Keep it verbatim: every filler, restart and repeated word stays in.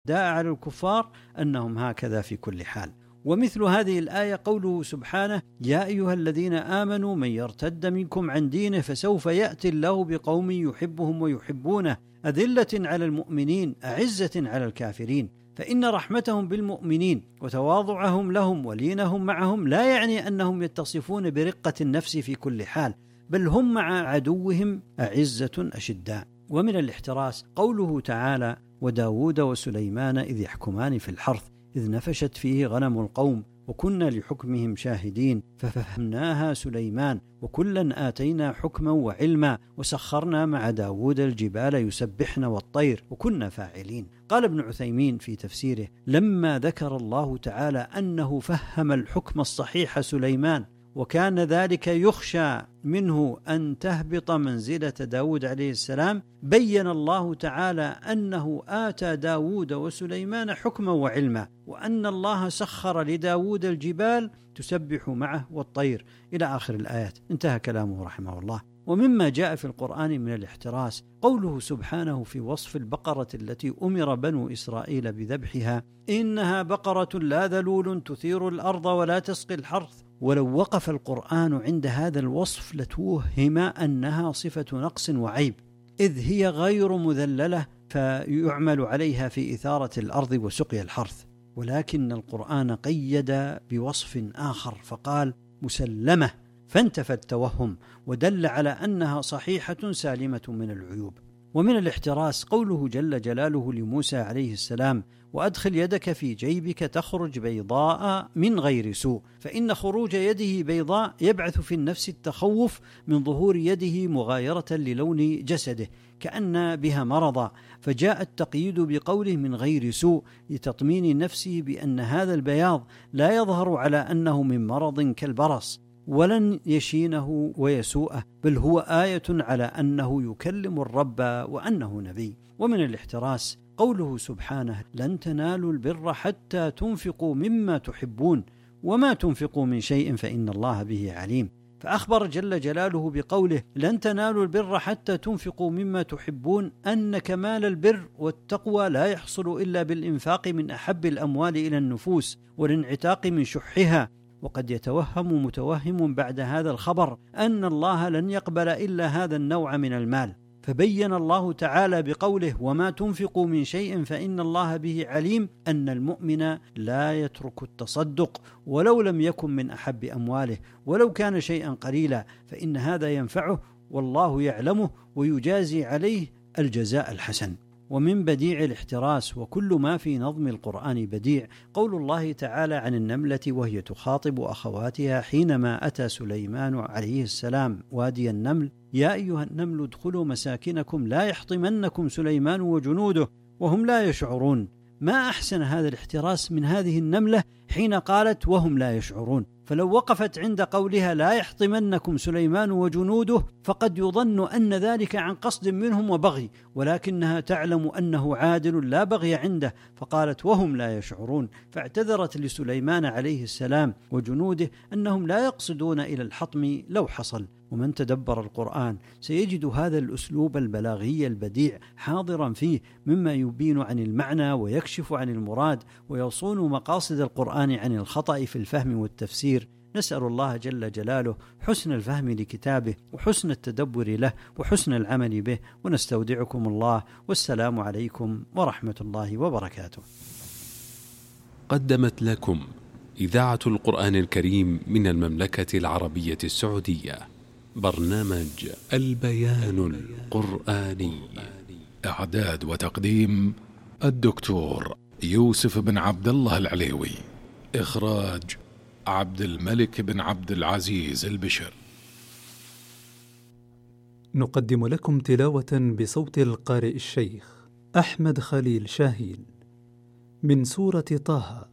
الأشداء على الكفار أنهم هكذا في كل حال. ومثل هذه الآية قوله سبحانه: يا أيها الذين آمنوا من يرتد منكم عن دينه فسوف يأتي الله بقوم يحبهم ويحبونه أذلة على المؤمنين أعزة على الكافرين. فإن رحمتهم بالمؤمنين وتواضعهم لهم ولينهم معهم لا يعني أنهم يتصفون برقة النفس في كل حال، بل هم مع عدوهم أعزة أشداء. ومن الاحتراس قوله تعالى: وداود وسليمان إذ يحكمان في الحرث إذ نفشت فيه غنم القوم وكنا لحكمهم شاهدين ففهمناها سليمان وكلا آتينا حكما وعلما وسخرنا مع داود الجبال يسبحن والطير وكنا فاعلين. قال ابن عثيمين في تفسيره: لما ذكر الله تعالى أنه فهم الحكم الصحيح سليمان وكان ذلك يخشى منه أن تهبط منزلة داود عليه السلام، بين الله تعالى أنه آتى داود وسليمان حكما وعلما، وأن الله سخر لداود الجبال تسبح معه والطير إلى آخر الآيات. انتهى كلامه رحمه الله. ومما جاء في القرآن من الاحتراس قوله سبحانه في وصف البقرة التي أمر بنو إسرائيل بذبحها: إنها بقرة لا ذلول تثير الأرض ولا تسقي الحرث. ولو وقف القرآن عند هذا الوصف لتوهم أنها صفة نقص وعيب، إذ هي غير مذللة فيعمل عليها في إثارة الأرض وسقي الحرث، ولكن القرآن قيد بوصف آخر فقال مسلمة، فانتفى التوهم ودل على أنها صحيحة سالمة من العيوب. ومن الاحتراس قوله جل جلاله لموسى عليه السلام: وأدخل يدك في جيبك تخرج بيضاء من غير سوء. فإن خروج يده بيضاء يبعث في النفس التخوف من ظهور يده مغايرة للون جسده كأن بها مرضا، فجاء التقييد بقوله من غير سوء لتطمين نفسه بأن هذا البياض لا يظهر على أنه من مرض كالبرص ولن يشينه ويسوءه، بل هو آية على أنه يكلم الرب وأنه نبي. ومن الاحتراس قوله سبحانه: لن تنالوا البر حتى تنفقوا مما تحبون وما تنفقوا من شيء فإن الله به عليم. فأخبر جل جلاله بقوله: لن تنالوا البر حتى تنفقوا مما تحبون أن كمال البر والتقوى لا يحصل إلا بالإنفاق من أحب الأموال إلى النفوس والانعتاق من شحها. وقد يتوهم متوهم بعد هذا الخبر أن الله لن يقبل إلا هذا النوع من المال، فبين الله تعالى بقوله: وما تنفقوا من شيء فإن الله به عليم أن المؤمن لا يترك التصدق ولو لم يكن من أحب أمواله ولو كان شيئا قليلا، فإن هذا ينفعه والله يعلمه ويجازي عليه الجزاء الحسن. ومن بديع الاحتراس وكل ما في نظم القرآن بديع قول الله تعالى عن النملة وهي تخاطب أخواتها حينما أتى سليمان عليه السلام وادي النمل: يا أيها النمل ادخلوا مساكنكم لا يحطمنكم سليمان وجنوده وهم لا يشعرون. ما أحسن هذا الاحتراس من هذه النملة حين قالت وهم لا يشعرون، فلو وقفت عند قولها لا يحطمنكم سليمان وجنوده فقد يظن أن ذلك عن قصد منهم وبغي، ولكنها تعلم أنه عادل لا بغي عنده فقالت وهم لا يشعرون، فاعتذرت لسليمان عليه السلام وجنوده أنهم لا يقصدون إلى الحطم لو حصل. ومن تدبر القرآن سيجد هذا الأسلوب البلاغي البديع حاضرا فيه مما يبين عن المعنى ويكشف عن المراد ويصون مقاصد القرآن عن الخطأ في الفهم والتفسير. نسأل الله جل جلاله حسن الفهم لكتابه وحسن التدبر له وحسن العمل به، ونستودعكم الله، والسلام عليكم ورحمة الله وبركاته. قدمت لكم إذاعة القرآن الكريم من المملكة العربية السعودية برنامج البيان القرآني. إعداد وتقديم الدكتور يوسف بن عبد الله العليوي. إخراج عبد الملك بن عبد العزيز البشر. نقدم لكم تلاوة بصوت القارئ الشيخ أحمد خليل شاهين من سورة طه،